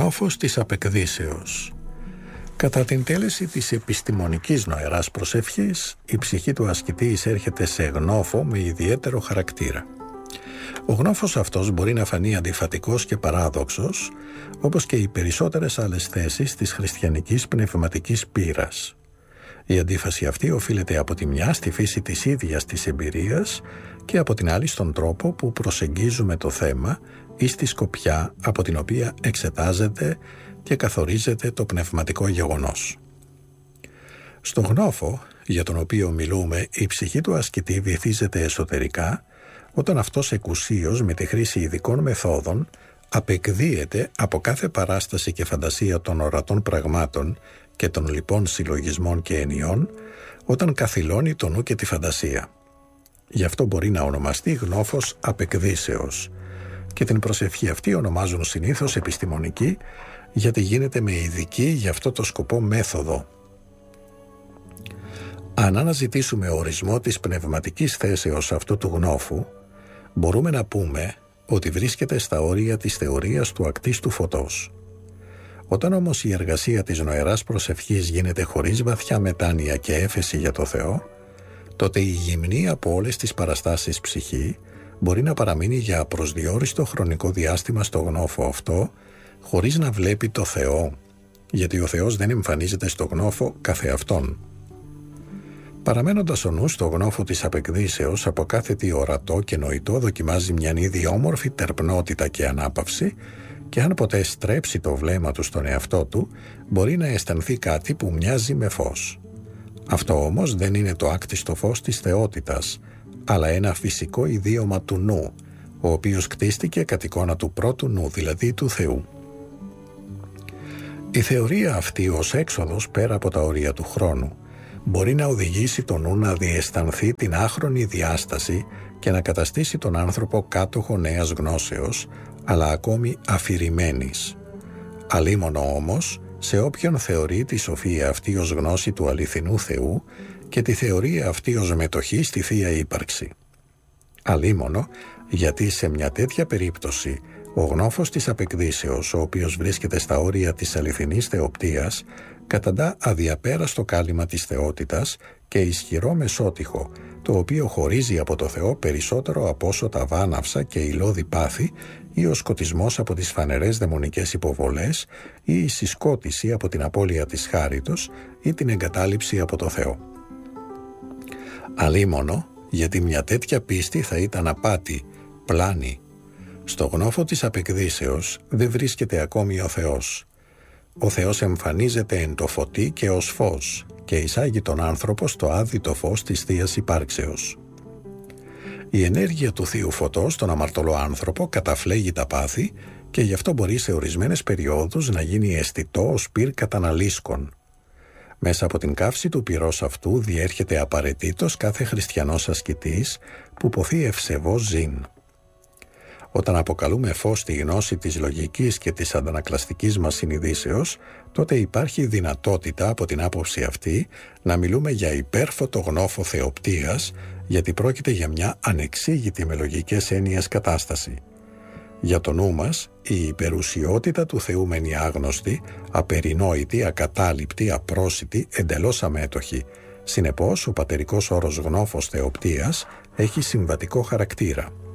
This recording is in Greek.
γνώφος της απεκδύσεως. Κατά την τέλεση της επιστημονικής νοεράς προσευχής, η ψυχή του ασκητή εισέρχεται σε γνώφο με ιδιαίτερο χαρακτήρα. Ο γνώφος αυτός μπορεί να φανεί αντιφατικός και παράδοξος, όπως και οι περισσότερες άλλες θέσεις της χριστιανικής πνευματικής πείρας. Η αντίφαση αυτή οφείλεται από τη μια στη φύση της ίδιας της εμπειρίας και από την άλλη στον τρόπο που προσεγγίζουμε το θέμα ή στη σκοπιά από την οποία εξετάζεται και καθορίζεται το πνευματικό γεγονός. Στο γνώφο, για τον οποίο μιλούμε, η ψυχή του ασκητή βυθίζεται εσωτερικά όταν αυτός εκουσίως με τη χρήση ειδικών μεθόδων απεκδύεται από κάθε παράσταση και φαντασία των ορατών πραγμάτων και των λοιπών συλλογισμών και ενιών, όταν καθυλώνει το νου και τη φαντασία. Γι' αυτό μπορεί να ονομαστεί γνώφος απεκδύσεως, και την προσευχή αυτή ονομάζουν συνήθως επιστημονική, γιατί γίνεται με ειδική για αυτό το σκοπό μέθοδο. Αν αναζητήσουμε ορισμό της πνευματικής θέσεως αυτού του γνώφου, μπορούμε να πούμε ότι βρίσκεται στα όρια της θεωρίας του ακτίστου φωτός. Όταν όμως η εργασία της νοεράς προσευχής γίνεται χωρίς βαθιά μετάνοια και έφεση για το Θεό, τότε η γυμνή από όλες τις παραστάσεις ψυχή μπορεί να παραμείνει για απροσδιόριστο χρονικό διάστημα στο γνώφο αυτό, χωρίς να βλέπει το Θεό, γιατί ο Θεός δεν εμφανίζεται στο γνώφο καθεαυτόν. Παραμένοντας ο νους στο γνώφο της απεκδύσεως, από κάθε τι ορατό και νοητό δοκιμάζει μιαν ήδη όμορφη τερπνότητα και ανάπαυση, και αν ποτέ στρέψει το βλέμμα του στον εαυτό του, μπορεί να αισθανθεί κάτι που μοιάζει με φως. Αυτό όμως δεν είναι το άκτιστο φως της θεότητας, αλλά ένα φυσικό ιδίωμα του νου, ο οποίος κτίστηκε κατ' εικόνα του πρώτου νου, δηλαδή του Θεού. Η θεωρία αυτή ως έξοδος πέρα από τα όρια του χρόνου μπορεί να οδηγήσει τον νου να διαισθανθεί την άχρονη διάσταση και να καταστήσει τον άνθρωπο κάτοχο νέας γνώσεως, αλλά ακόμη αφηρημένης. Αλίμονο όμως σε όποιον θεωρεί τη σοφία αυτή ως γνώση του αληθινού Θεού και τη θεωρία αυτή ως μετοχή στη Θεία Ύπαρξη. Αλίμονο γιατί σε μια τέτοια περίπτωση ο γνώφος της απεκδύσεως, ο οποίος βρίσκεται στα όρια της αληθινής θεοπτείας, καταντά αδιαπέραστο κάλυμα της θεότητας και ισχυρό μεσότυχο, το οποίο χωρίζει από το Θεό περισσότερο από όσο τα βάναυσα και ηλώδη πάθη ή ο σκοτισμός από τις φανερές δαιμονικές υποβολές ή η συσκότηση από την απώλεια της χάριτος ή την εγκατάλειψη από το Θεό. Αλίμονο γιατί μια τέτοια πίστη θα ήταν απάτη, πλάνη. Στο γνώφο της απεκδύσεως δεν βρίσκεται ακόμη ο Θεός. Ο Θεός εμφανίζεται εν το φωτί και ως φως και εισάγει τον άνθρωπο στο άδειτο φως της Θείας Υπάρξεως. Η ενέργεια του Θείου Φωτός στον αμαρτωλό άνθρωπο καταφλέγει τα πάθη και γι' αυτό μπορεί σε ορισμένες περιόδους να γίνει αισθητό ως πυρ καταναλίσκων. Μέσα από την καύση του πυρός αυτού διέρχεται απαραίτητος κάθε χριστιανός ασκητής που ποθεί ευσεβώς ζήν. Όταν αποκαλούμε φως τη γνώση της λογικής και της αντανακλαστικής μας συνειδήσεως, τότε υπάρχει δυνατότητα από την άποψη αυτή να μιλούμε για υπέρφωτο γνώφο θεοπτείας, γιατί πρόκειται για μια ανεξήγητη με λογικές έννοιες κατάσταση. Για το νου μας, η υπερουσιότητα του Θεού μένει άγνωστη, απερινόητη, ακατάληπτη, απρόσιτη, εντελώς αμέτωχη. Συνεπώς, ο πατερικός όρος γνώφος θεοπτείας έχει συμβατικό χαρακτήρα.